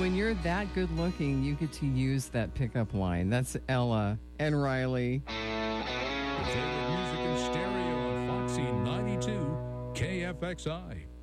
when you're that good looking, you get to use that pickup line. That's Ella and Riley. Favorite music in stereo on Foxy 92 KFXI.